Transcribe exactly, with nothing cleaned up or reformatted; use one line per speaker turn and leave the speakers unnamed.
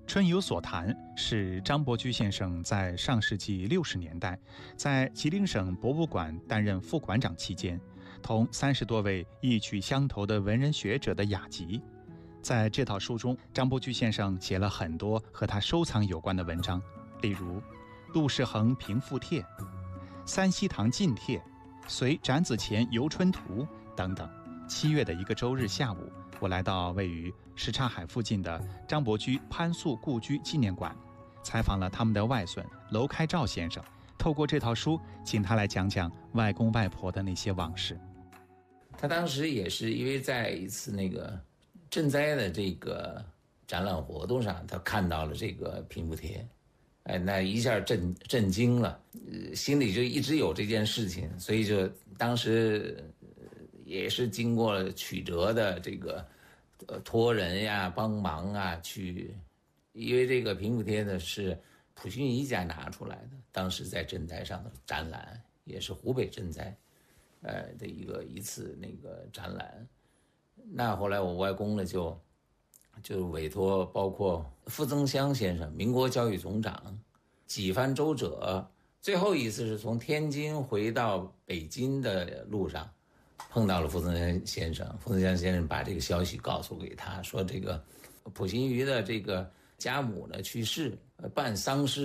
春有所谈是张伯驹先生在上世纪六十年代在吉林省博物馆担任副馆长期间，同三十多位意趣相投的文人学者的雅集。在这套书中，张伯驹先生写了很多和他收藏有关的文章，例如《陆世恒平复帖》《三希堂进帖》《随展子前游春图》等等。七月的一个周日下午，我来到位于什刹海附近的张伯驹潘素故居纪念馆，采访了他们的外孙娄开照先生，透过这套书请他来讲讲外公外婆的那些往事。
他当时也是因为在一次那个赈灾的这个展览活动上，他看到了这个平复帖，哎，那一下震震惊了，呃，心里就一直有这件事情，所以就当时也是经过了曲折的这个呃托人呀、帮忙啊，去，因为这个平复帖呢是溥勋仪家拿出来的，当时在赈灾上的展览，也是湖北赈灾，呃的一个一次那个展览。那后来我外公呢就就委托包括傅增湘先生，民国教育总长，几番周折，最后一次是从天津回到北京的路上碰到了傅增湘先生，傅增湘先生把这个消息告诉给他，说这个溥勋仪的这个家母呢去世，办丧事